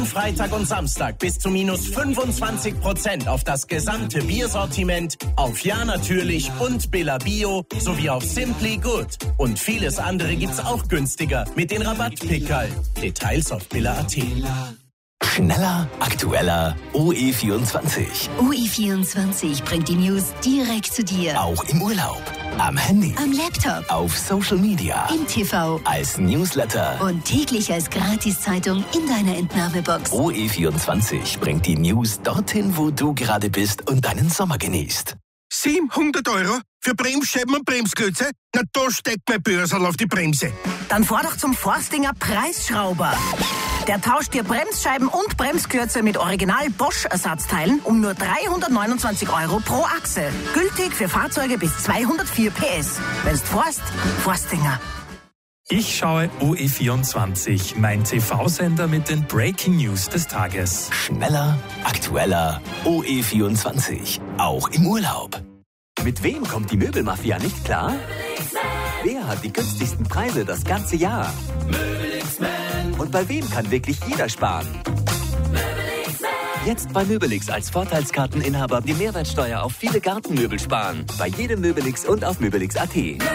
Freitag und Samstag bis zu minus 25% auf das gesamte Biersortiment, auf Ja natürlich und Billa Bio sowie auf Simply Good. Und vieles andere gibt's auch günstiger mit den Rabattpickerl. Details auf billa.at. Schneller, aktueller, OE24. OE24 bringt die News direkt zu dir. Auch im Urlaub, am Handy, am Laptop, auf Social Media, im TV, als Newsletter und täglich als Gratiszeitung in deiner Entnahmebox. OE24 bringt die News dorthin, wo du gerade bist und deinen Sommer genießt. 700 € für Bremsscheiben und Bremsklötze? Na, da steckt mein Börsal auf die Bremse. Dann fahr doch zum Forstinger Preisschrauber. Der tauscht dir Bremsscheiben und Bremsklötze mit Original Bosch-Ersatzteilen um nur 329 € pro Achse. Gültig für Fahrzeuge bis 204 PS. Wenn's fährst, Forstinger. Ich schaue OE24, mein TV-Sender mit den Breaking News des Tages. Schneller, aktueller, OE24, auch im Urlaub. Mit wem kommt die Möbelmafia nicht klar? Wer hat die günstigsten Preise das ganze Jahr? Und bei wem kann wirklich jeder sparen? Jetzt bei Möbelix als Vorteilskarteninhaber die Mehrwertsteuer auf viele Gartenmöbel sparen. Bei jedem Möbelix und auf Möbelix.at.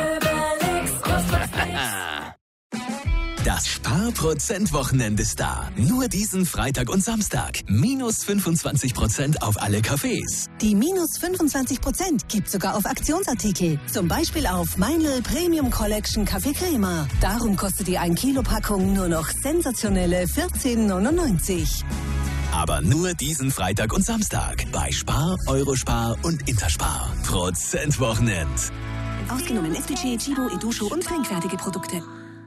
Das Sparprozent-Wochenende ist da. Nur diesen Freitag und Samstag. Minus 25% auf alle Cafés. Die minus 25% gibt sogar auf Aktionsartikel. Zum Beispiel auf Meinl Premium Collection Kaffee Crema. Darum kostet die 1 Kilo Packung nur noch sensationelle 14,99. Aber nur diesen Freitag und Samstag. Bei Spar, Eurospar und Interspar. Prozentwochenend. Ausgenommen SPC, Chibo, Edusho und trinkfertige Produkte.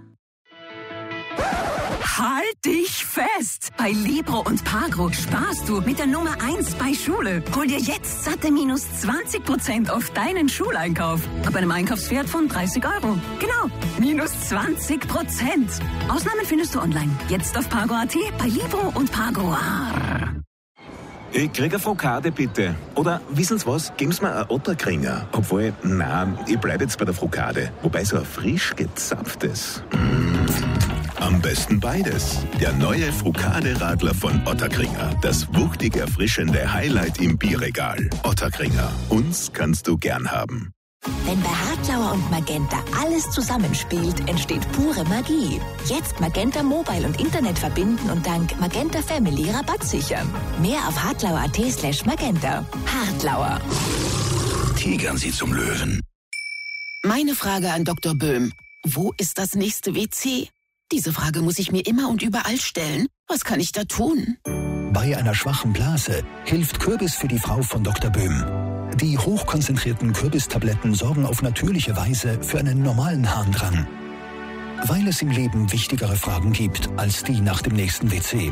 Halt dich fest! Bei Libro und Pagro sparst du mit der Nummer 1 bei Schule. Hol dir jetzt satte minus 20% auf deinen Schuleinkauf. Ab einem Einkaufswert von 30 €. Genau, minus 20%. Ausnahmen findest du online. Jetzt auf Pagro.at, bei Libro und Pagro. Ich krieg eine Frokade, bitte. Oder, wissen Sie was, geben Sie mir einen Otterkringer. Obwohl, nein, ich bleib jetzt bei der Frokade. Wobei so ein frisch gezapftes. Am besten beides. Der neue Frokade-Radler von Otterkringer. Das wuchtig erfrischende Highlight im Bierregal. Otterkringer. Uns kannst du gern haben. Wenn bei Hartlauer und Magenta alles zusammenspielt, entsteht pure Magie. Jetzt Magenta Mobile und Internet verbinden und dank Magenta Family Rabatt sichern. Mehr auf hartlauer.at/magenta. Hartlauer. Tigern Sie zum Löwen. Meine Frage an Dr. Böhm. Wo ist das nächste WC? Diese Frage muss ich mir immer und überall stellen. Was kann ich da tun? Bei einer schwachen Blase hilft Kürbis für die Frau von Dr. Böhm. Die hochkonzentrierten Kürbistabletten sorgen auf natürliche Weise für einen normalen Harndrang. Weil es im Leben wichtigere Fragen gibt als die nach dem nächsten WC.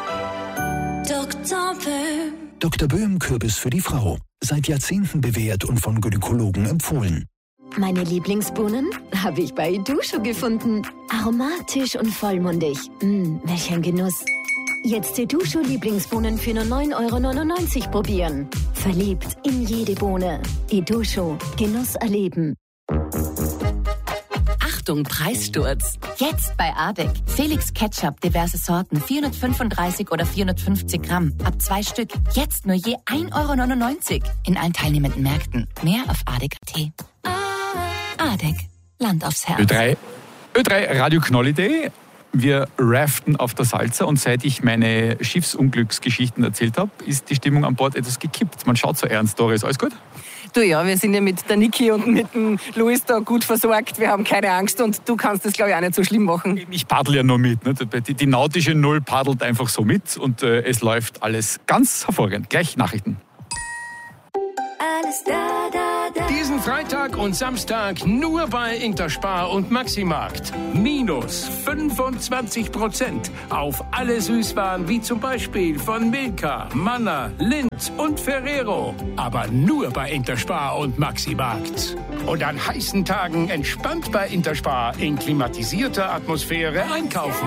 Dr. Böhm. Dr. Böhm Kürbis für die Frau. Seit Jahrzehnten bewährt und von Gynäkologen empfohlen. Meine Lieblingsbohnen habe ich bei Edusho gefunden. Aromatisch und vollmundig. Welch ein Genuss. Jetzt Edusho Lieblingsbohnen für nur 9,99 € probieren. Verliebt in jede Bohne. Edusho. Genuss erleben. Achtung, Preissturz. Jetzt bei Adek. Felix Ketchup, diverse Sorten, 435 oder 450 Gramm. Ab 2 Stück. Jetzt nur je 1,99 € in allen teilnehmenden Märkten. Mehr auf adek.at. Adek. Land aufs Herz. Ö3 Radio Knolliday. Wir raften auf der Salza und seit ich meine Schiffsunglücksgeschichten erzählt habe, ist die Stimmung an Bord etwas gekippt. Man schaut so ernst, Doris. Alles gut? Du, ja, wir sind ja mit der Niki und mit dem Luis da gut versorgt. Wir haben keine Angst und du kannst das, glaube ich, auch nicht so schlimm machen. Ich paddel ja nur mit. Ne? Die nautische Null paddelt einfach so mit und es läuft alles ganz hervorragend. Gleich Nachrichten. Alles da, da, da. Diesen Freitag und Samstag nur bei Interspar und Maximarkt. Minus 25% auf alle Süßwaren wie zum Beispiel von Milka, Manna, Lindt und Ferrero. Aber nur bei Interspar und Maximarkt. Und an heißen Tagen entspannt bei Interspar in klimatisierter Atmosphäre einkaufen.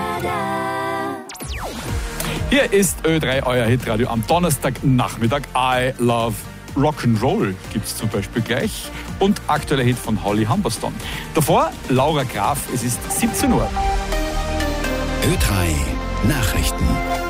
Hier ist Ö3, euer Hitradio am Donnerstagnachmittag. I Love Rock'n'Roll gibt's zum Beispiel gleich und aktueller Hit von Holly Humberstone. Davor Laura Graf, es ist 17 Uhr. Ö3 Nachrichten.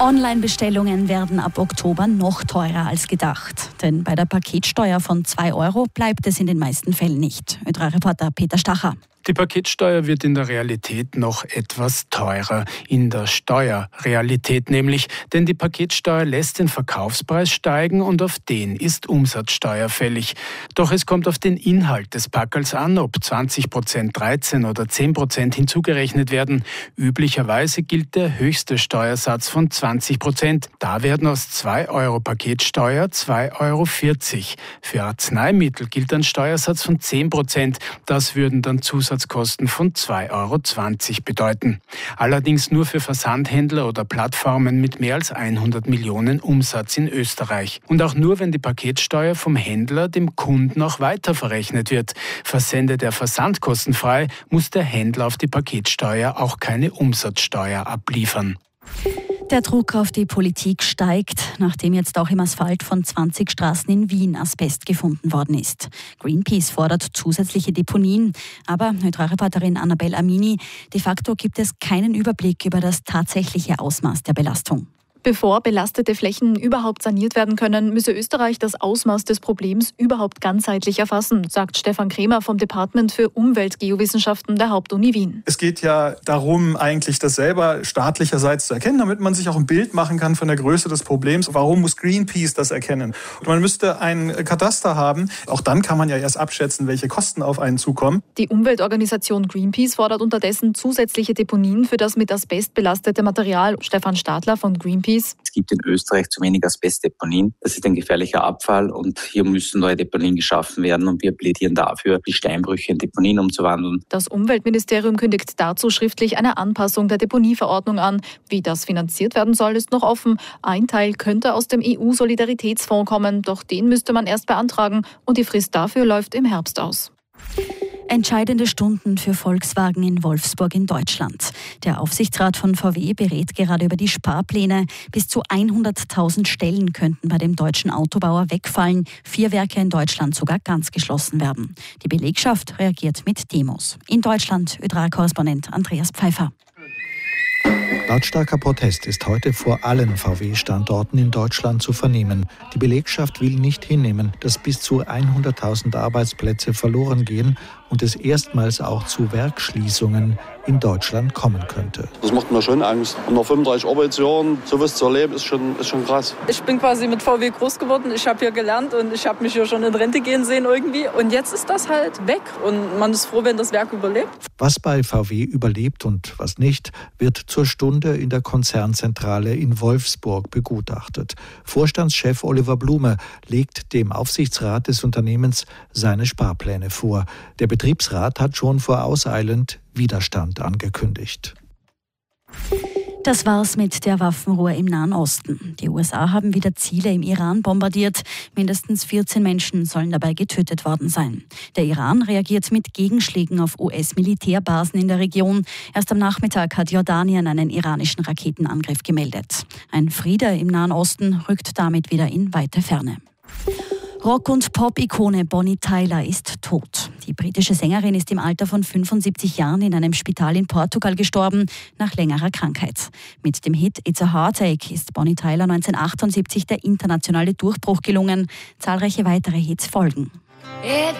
Online-Bestellungen werden ab Oktober noch teurer als gedacht. Denn bei der Paketsteuer von 2 € bleibt es in den meisten Fällen nicht. ÖDRA-Reporter Peter Stacher. Die Paketsteuer wird in der Realität noch etwas teurer. In der Steuerrealität nämlich. Denn die Paketsteuer lässt den Verkaufspreis steigen und auf den ist Umsatzsteuer fällig. Doch es kommt auf den Inhalt des Packerls an, ob 20%, 13% oder 10% hinzugerechnet werden. Üblicherweise gilt der höchste Steuersatz von 20%. Da werden aus 2 € Paketsteuer 2,40 €. Für Arzneimittel gilt ein Steuersatz von 10%. Das würden dann Zusatzkosten von 2,20 € bedeuten. Allerdings nur für Versandhändler oder Plattformen mit mehr als 100 Millionen Umsatz in Österreich. Und auch nur, wenn die Paketsteuer vom Händler dem Kunden auch weiter verrechnet wird. Versendet er versandkostenfrei, muss der Händler auf die Paketsteuer auch keine Umsatzsteuer abliefern. Der Druck auf die Politik steigt, nachdem jetzt auch im Asphalt von 20 Straßen in Wien Asbest gefunden worden ist. Greenpeace fordert zusätzliche Deponien. Aber ÖDRA-Reporterin Annabel Amini, de facto gibt es keinen Überblick über das tatsächliche Ausmaß der Belastung. Bevor belastete Flächen überhaupt saniert werden können, müsse Österreich das Ausmaß des Problems überhaupt ganzheitlich erfassen, sagt Stefan Kremer vom Department für Umweltgeowissenschaften der Hauptuni Wien. Es geht ja darum, eigentlich das selber staatlicherseits zu erkennen, damit man sich auch ein Bild machen kann von der Größe des Problems. Warum muss Greenpeace das erkennen? Und man müsste ein Kataster haben. Auch dann kann man ja erst abschätzen, welche Kosten auf einen zukommen. Die Umweltorganisation Greenpeace fordert unterdessen zusätzliche Deponien für das mit Asbest belastete Material. Stefan Stadler von Greenpeace. Es gibt in Österreich zu wenig Asbestdeponien. Das ist ein gefährlicher Abfall und hier müssen neue Deponien geschaffen werden und wir plädieren dafür, die Steinbrüche in Deponien umzuwandeln. Das Umweltministerium kündigt dazu schriftlich eine Anpassung der Deponieverordnung an. Wie das finanziert werden soll, ist noch offen. Ein Teil könnte aus dem EU-Solidaritätsfonds kommen, doch den müsste man erst beantragen und die Frist dafür läuft im Herbst aus. Entscheidende Stunden für Volkswagen in Wolfsburg in Deutschland. Der Aufsichtsrat von VW berät gerade über die Sparpläne. Bis zu 100.000 Stellen könnten bei dem deutschen Autobauer wegfallen. 4 Werke in Deutschland sogar ganz geschlossen werden. Die Belegschaft reagiert mit Demos. In Deutschland ÖDRA-Korrespondent Andreas Pfeiffer. Lautstarker Protest ist heute vor allen VW-Standorten in Deutschland zu vernehmen. Die Belegschaft will nicht hinnehmen, dass bis zu 100.000 Arbeitsplätze verloren gehen und es erstmals auch zu Werksschließungen in Deutschland kommen könnte. Das macht mir schon Angst. Und nach 35 Arbeitsjahren sowas zu erleben, ist schon krass. Ich bin quasi mit VW groß geworden. Ich habe hier gelernt und ich habe mich hier schon in Rente gehen sehen irgendwie. Und jetzt ist das halt weg und man ist froh, wenn das Werk überlebt. Was bei VW überlebt und was nicht, wird zur Stunde in der Konzernzentrale in Wolfsburg begutachtet. Vorstandschef Oliver Blume legt dem Aufsichtsrat des Unternehmens seine Sparpläne vor. Der Betriebsrat hat schon vorauseilend Widerstand angekündigt. Das war's mit der Waffenruhe im Nahen Osten. Die USA haben wieder Ziele im Iran bombardiert. Mindestens 14 Menschen sollen dabei getötet worden sein. Der Iran reagiert mit Gegenschlägen auf US-Militärbasen in der Region. Erst am Nachmittag hat Jordanien einen iranischen Raketenangriff gemeldet. Ein Friede im Nahen Osten rückt damit wieder in weite Ferne. Rock- und Pop-Ikone Bonnie Tyler ist tot. Die britische Sängerin ist im Alter von 75 Jahren in einem Spital in Portugal gestorben, nach längerer Krankheit. Mit dem Hit It's a Heartache ist Bonnie Tyler 1978 der internationale Durchbruch gelungen. Zahlreiche weitere Hits folgen. It